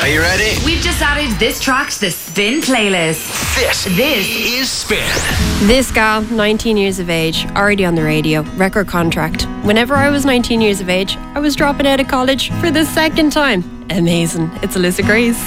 Are you ready? We've just added this track to the Spin playlist. This is Spin. This gal, 19 years of age, already on the radio, record contract. Whenever I was 19 years of age, I was dropping out of college for the second time. Amazing. It's Alyssa Grace.